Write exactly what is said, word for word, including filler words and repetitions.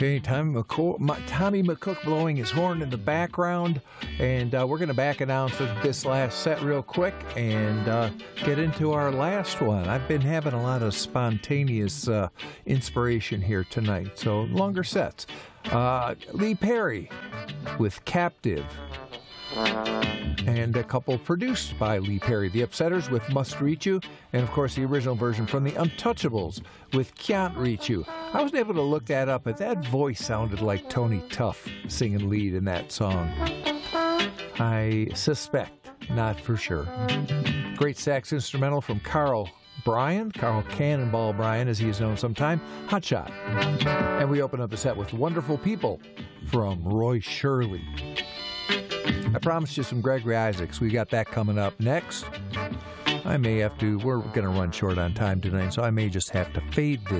Okay, Tommy McCook, Tommy McCook blowing his horn in the background, and uh, we're going to back announce this last set real quick and uh, get into our last one. I've been having a lot of spontaneous uh, inspiration here tonight, so longer sets. Uh, Lee Perry with Captive, and a couple produced by Lee Perry. The Upsetters with Must Reach You, and of course the original version from the Untouchables with Can't Reach You. I wasn't able to look that up, but that voice sounded like Tony Tuff singing lead in that song. I suspect, not for sure. Great sax instrumental from Carl Bryan, Carl Cannonball Bryan, as he is known sometime, Hot Shot. And we open up the set with Wonderful People from Roy Shirley. I promised you some Gregory Isaacs. We got that coming up next. I may have to, we're going to run short on time tonight, so I may just have to fade this